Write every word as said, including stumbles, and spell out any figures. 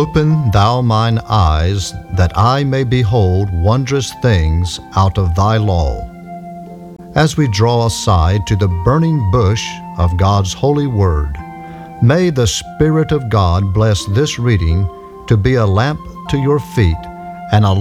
Open thou mine eyes, that I may behold wondrous things out of thy law. As we draw aside to the burning bush of God's holy word, may the Spirit of God bless this reading to be a lamp to your feet and a